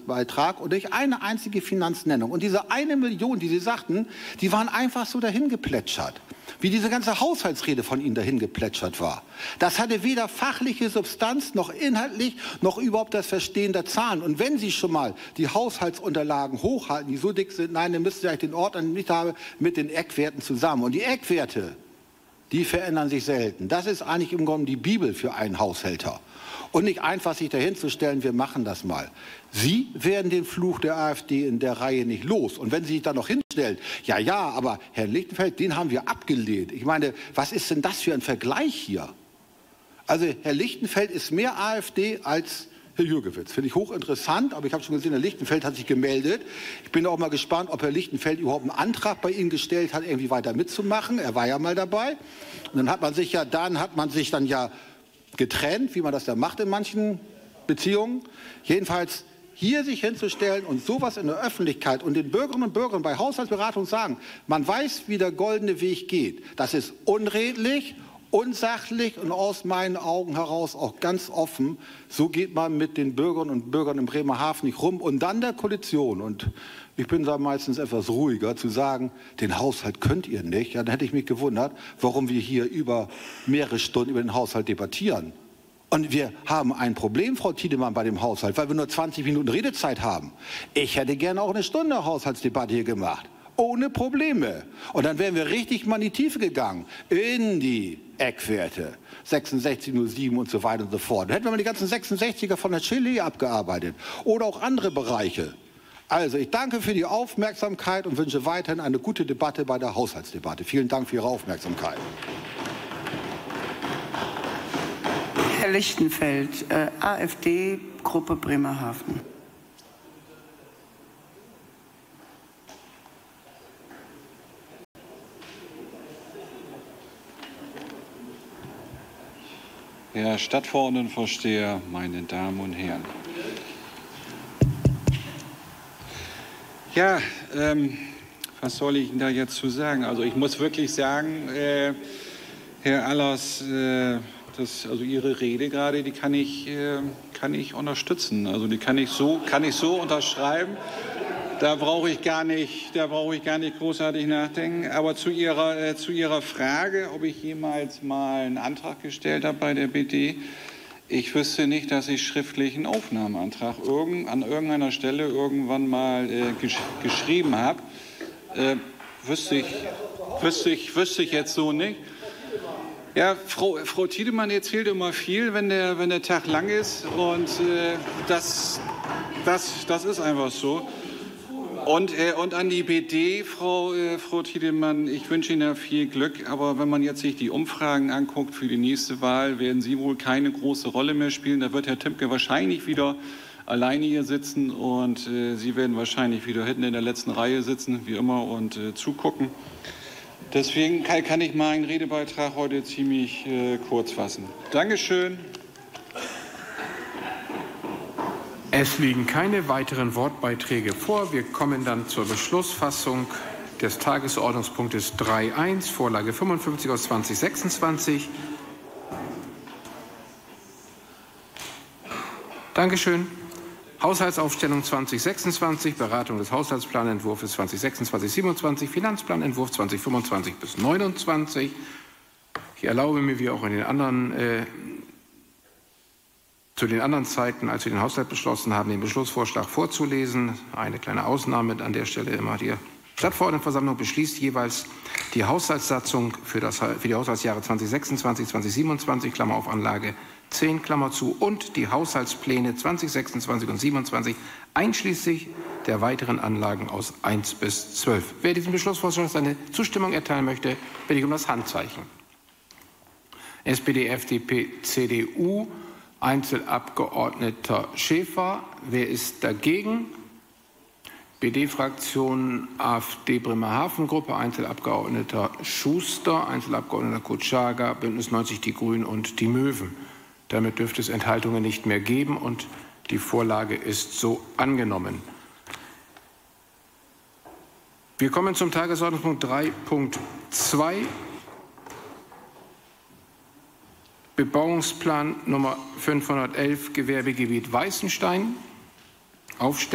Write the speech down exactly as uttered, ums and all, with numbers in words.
Finanzbeitrag und nicht eine einzige Finanznennung. Und diese eine Million, die Sie sagten, die waren einfach so dahin geplätschert. Wie diese ganze Haushaltsrede von Ihnen dahin geplätschert war. Das hatte weder fachliche Substanz, noch inhaltlich, noch überhaupt das Verstehen der Zahlen. Und wenn Sie schon mal die Haushaltsunterlagen hochhalten, die so dick sind, nein, dann müssen Sie eigentlich den Ort nicht haben mit den Eckwerten zusammen. Und die Eckwerte, die verändern sich selten. Das ist eigentlich im Grunde die Bibel für einen Haushälter. Und nicht einfach sich dahin zu stellen, wir machen das mal. Sie werden den Fluch der AfD in der Reihe nicht los. Und wenn Sie sich da noch hinstellen, ja, ja, aber Herr Lichtenfeld, den haben wir abgelehnt. Ich meine, was ist denn das für ein Vergleich hier? Also Herr Lichtenfeld ist mehr AfD als Herr Jürgewitz. Finde ich hochinteressant, aber ich habe schon gesehen, Herr Lichtenfeld hat sich gemeldet. Ich bin auch mal gespannt, ob Herr Lichtenfeld überhaupt einen Antrag bei Ihnen gestellt hat, irgendwie weiter mitzumachen. Er war ja mal dabei. Und dann hat man sich ja, dann hat man sich dann ja getrennt, wie man das ja macht in manchen Beziehungen. Jedenfalls hier sich hinzustellen und sowas in der Öffentlichkeit und den Bürgerinnen und Bürgern bei Haushaltsberatung sagen, man weiß, wie der goldene Weg geht. Das ist unredlich, unsachlich und aus meinen Augen heraus auch ganz offen. So geht man mit den Bürgerinnen und Bürgern in Bremerhaven nicht rum. Und dann der Koalition. Und ich bin da meistens etwas ruhiger zu sagen, den Haushalt könnt ihr nicht. Ja, dann hätte ich mich gewundert, warum wir hier über mehrere Stunden über den Haushalt debattieren. Und wir haben ein Problem, Frau Tiedemann, bei dem Haushalt, weil wir nur zwanzig Minuten Redezeit haben. Ich hätte gerne auch eine Stunde Haushaltsdebatte hier gemacht. Ohne Probleme. Und dann wären wir richtig mal in die Tiefe gegangen. In die Eckwerte. sechsundsechzig null sieben und so weiter und so fort. Dann hätten wir mal die ganzen sechsundsechziger von der Chile abgearbeitet. Oder auch andere Bereiche. Also, ich danke für die Aufmerksamkeit und wünsche weiterhin eine gute Debatte bei der Haushaltsdebatte. Vielen Dank für Ihre Aufmerksamkeit. Herr Lichtenfeld, äh, AfD, Gruppe Bremerhaven. Herr Stadtverordnetenvorsteher, meine Damen und Herren. Ja, ähm, was soll ich Ihnen da jetzt zu sagen? Also ich muss wirklich sagen, äh, Herr Allers, äh, das, also Ihre Rede gerade, die kann ich, äh, kann ich unterstützen. Also die kann ich so, kann ich so unterschreiben. Da brauche ich gar nicht, da brauche ich gar nicht großartig nachdenken. Aber zu Ihrer, äh, zu Ihrer Frage, ob ich jemals mal einen Antrag gestellt habe bei der B D, ich wüsste nicht, dass ich schriftlich einen Aufnahmeantrag irgend, an irgendeiner Stelle irgendwann mal äh, gesch geschrieben habe. Äh, wüsste ich, wüsste ich, wüsste ich jetzt so nicht. Ja, Frau, Frau Tiedemann erzählt immer viel, wenn der, wenn der Tag lang ist. Und äh, das, das, das ist einfach so. Und, äh, und an die B D, Frau, äh, Frau Tiedemann, ich wünsche Ihnen da viel Glück. Aber wenn man jetzt sich die Umfragen anguckt für die nächste Wahl, werden Sie wohl keine große Rolle mehr spielen. Da wird Herr Timke wahrscheinlich wieder alleine hier sitzen und äh, Sie werden wahrscheinlich wieder hinten in der letzten Reihe sitzen, wie immer, und äh, zugucken. Deswegen kann, kann ich meinen Redebeitrag heute ziemlich äh, kurz fassen. Dankeschön. Es liegen keine weiteren Wortbeiträge vor. Wir kommen dann zur Beschlussfassung des Tagesordnungspunktes drei Punkt eins, Vorlage fünfundfünfzig aus zweitausendsechsundzwanzig. Dankeschön. Haushaltsaufstellung zweitausendsechsundzwanzig, Beratung des Haushaltsplanentwurfs zweitausendsechsundzwanzig siebenundzwanzig, Finanzplanentwurf zweitausendfünfundzwanzig bis neunundzwanzig. Ich erlaube mir, wie auch in den anderen äh, zu den anderen Zeiten, als wir den Haushalt beschlossen haben, den Beschlussvorschlag vorzulesen. Eine kleine Ausnahme an der Stelle immer. Die Stadtverordnetenversammlung beschließt jeweils die Haushaltssatzung für, das, für die Haushaltsjahre zweitausendsechsundzwanzig, zweitausendsiebenundzwanzig, Klammer auf Anlage zehn, Klammer zu, und die Haushaltspläne zweitausendsechsundzwanzig und zweitausendsiebenundzwanzig, einschließlich der weiteren Anlagen aus eins bis zwölf. Wer diesem Beschlussvorschlag seine Zustimmung erteilen möchte, bitte ich um das Handzeichen. S P D, F D P, C D U, Einzelabgeordneter Schäfer. Wer ist dagegen? B D-Fraktion, AfD Bremerhaven-Gruppe, Einzelabgeordneter Schuster, Einzelabgeordneter Kutschaga, Bündnis neunzig Die Grünen und die Möwen. Damit dürfte es Enthaltungen nicht mehr geben und die Vorlage ist so angenommen. Wir kommen zum Tagesordnungspunkt drei Punkt zwei. Bebauungsplan Nummer fünfhundertelf, Gewerbegebiet Weißenstein. Aufstellung